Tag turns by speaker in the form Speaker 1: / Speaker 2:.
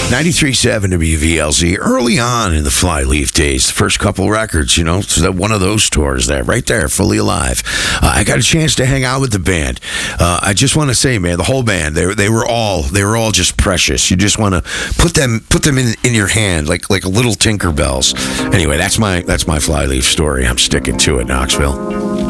Speaker 1: 93.7 WVLZ, early on in the Flyleaf days, the first couple records, so one of those tours there, right there, Fully Alive. I got a chance to hang out with the band. I just want to say, man, the whole band, they were all just precious. You just want to put them in your hand like little Tinkerbells. Anyway, that's my Flyleaf story. I'm sticking to it, Knoxville.